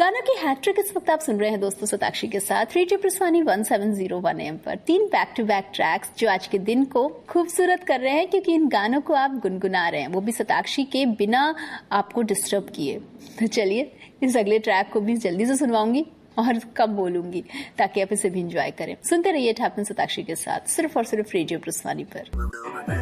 गानों की हैट्रिक इस वक्त आप सुन रहे हैं दोस्तों सताक्षी के साथ रेडियो प्रस्वानी 1701 AM पर। 3 बैक टू बैक ट्रैक्स जो आज के दिन को खूबसूरत कर रहे हैं, क्योंकि इन गानों को आप गुनगुना रहे हैं, वो भी सताक्षी के बिना आपको डिस्टर्ब किए। तो चलिए इस अगले ट्रैक को भी जल्दी से सुनवाऊंगी और कम बोलूंगी ताकि आप इसे भी इंजॉय करें। सुनते रहिए इट हैपेंस सताक्षी के साथ, सिर्फ और सिर्फ रेडियो प्रस्वानी पर।